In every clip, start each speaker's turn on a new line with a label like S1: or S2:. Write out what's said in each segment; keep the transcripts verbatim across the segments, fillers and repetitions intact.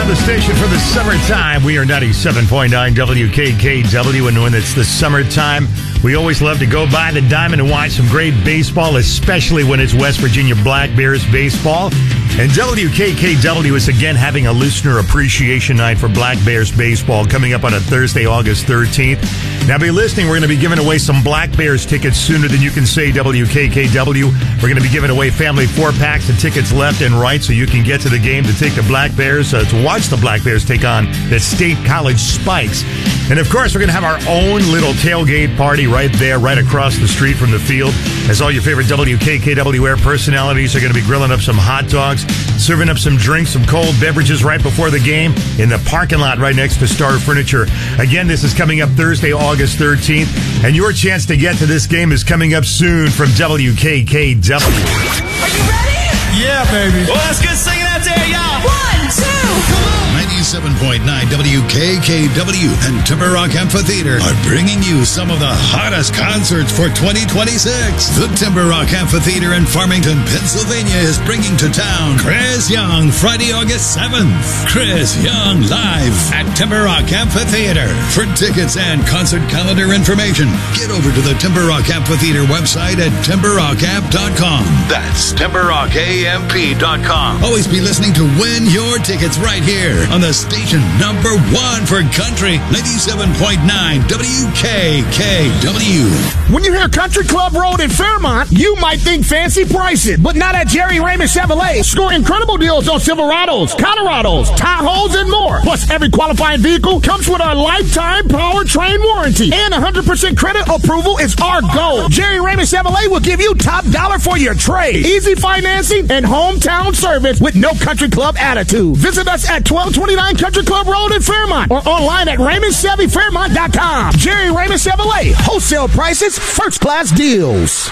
S1: the station for the summertime. We are ninety-seven point nine W K K W, and when it's the summertime, we always love to go by the diamond and watch some great baseball, especially when it's West Virginia Black Bears baseball. And W K K W is again having a listener appreciation night for Black Bears baseball coming up on a Thursday, August thirteenth. Now, be listening. We're going to be giving away some Black Bears tickets sooner than you can say W K K W. We're going to be giving away family four-packs of tickets left and right so you can get to the game to take the Black Bears, uh, to watch the Black Bears take on the State College Spikes. And, of course, we're going to have our own little tailgate party right there, right across the street from the field, as all your favorite W K K W Air personalities are going to be grilling up some hot dogs, serving up some drinks, some cold beverages right before the game in the parking lot right next to Star Furniture. Again, this is coming up Thursday, August thirteenth, and your chance to get to this game is coming up soon from W K K W.
S2: Are you ready?
S3: Yeah, baby.
S2: Well, that's good singing out there, y'all. One, two, come on.
S4: ninety-seven point nine W K K W and Timber Rock Amphitheater are bringing you some of the hottest concerts for twenty twenty-six. The Timber Rock Amphitheater in Farmington, Pennsylvania is bringing to town Chris Young Friday, August seventh. Chris Young live at Timber Rock Amphitheater. For tickets and concert calendar information, get over to the Timber Rock Amphitheater website at timber rock amp dot com. That's timber rock amp dot com. Always be listening to win your tickets right here on the station number one for country, ninety-seven point nine W K K W.
S3: When you hear Country Club Road in Fairmont, you might think fancy pricing, but not at Jerry Raymond Chevrolet. Score incredible deals on Silverados, Colorados, Tahoes, and more. Plus, every qualifying vehicle comes with a lifetime powertrain warranty, and one hundred percent credit approval is our goal. Jerry Raymond Chevrolet will give you top dollar for your trade, easy financing, and hometown service with no Country Club attitude. Visit us at twelve twenty-nine Country Club Road in Fairmont or online at raymond chevy fairmont dot com. Jerry Raymond Chevrolet. Wholesale prices, first class deals.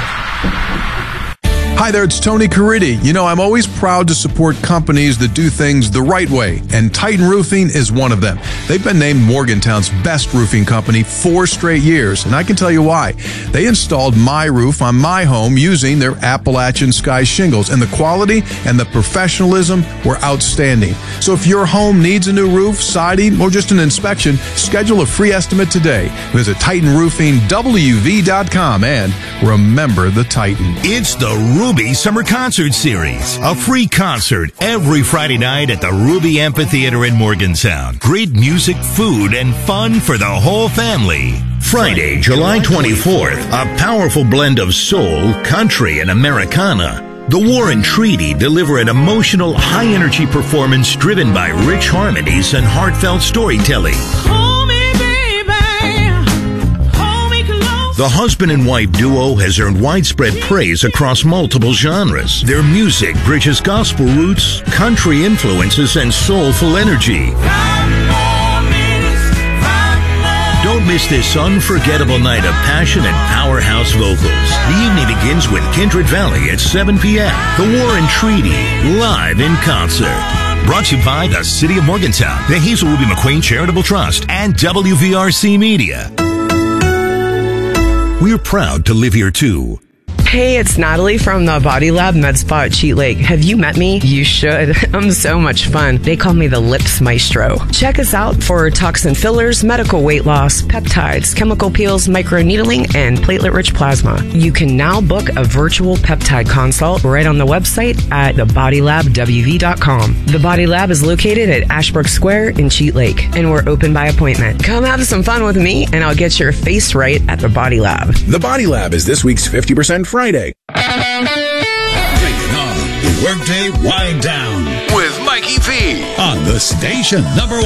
S5: Hi there, it's Tony Caridi. You know, I'm always proud to support companies that do things the right way, and Titan Roofing is one of them. They've been named Morgantown's best roofing company four straight years, and I can tell you why. They installed my roof on my home using their Appalachian Sky shingles, and the quality and the professionalism were outstanding. So if your home needs a new roof, siding, or just an inspection, schedule a free estimate today. Visit Titan Roofing W V dot com and remember the Titan.
S1: It's the Ruby Summer Concert Series, a free concert every Friday night at the Ruby Amphitheater in Morgantown. Great music, food, and fun for the whole family. Friday, July twenty-fourth, a powerful blend of soul, country, and Americana. The War and Treaty deliver an emotional, high-energy performance driven by rich harmonies and heartfelt storytelling. The husband and wife duo has earned widespread praise across multiple genres. Their music bridges gospel roots, country influences, and soulful energy. Don't miss this unforgettable night of passion and powerhouse vocals. The evening begins with Kindred Valley at seven p.m. The War and Treaty, live in concert. Brought to you by the City of Morgantown, the Hazel Ruby McQueen Charitable Trust, and W V R C Media. We're proud to live here, too.
S6: Hey, it's Natalie from the Body Lab Med Spa at Cheat Lake. Have you met me? You should. I'm so much fun. They call me the Lips Maestro. Check us out for toxin fillers, medical weight loss, peptides, chemical peels, microneedling, and platelet-rich plasma. You can now book a virtual peptide consult right on the website at the body lab w v dot com. The Body Lab is located at Ashbrook Square in Cheat Lake, and we're open by appointment. Come have some fun with me, and I'll get your face right at the Body Lab.
S7: The Body Lab is this week's fifty percent Friday.
S4: Bringing on the Workday Wind Down with Mikey V on the station number